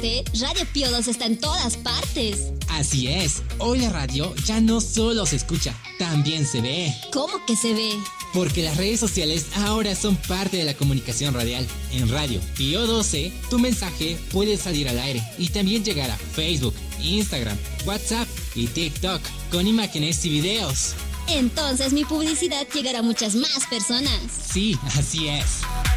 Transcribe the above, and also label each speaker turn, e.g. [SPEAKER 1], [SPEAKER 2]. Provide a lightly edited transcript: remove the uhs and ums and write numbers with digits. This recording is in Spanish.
[SPEAKER 1] escuchaste? Radio Pío 2 está en todas partes.
[SPEAKER 2] Así es, hoy la radio ya no solo se escucha, también se ve.
[SPEAKER 1] ¿Cómo que se ve?
[SPEAKER 2] Porque las redes sociales ahora son parte de la comunicación radial. En Radio Pío 12, tu mensaje puede salir al aire y también llegar a Facebook, Instagram, WhatsApp y TikTok con imágenes y videos.
[SPEAKER 1] Entonces mi publicidad llegará a muchas más personas.
[SPEAKER 2] Sí, así es.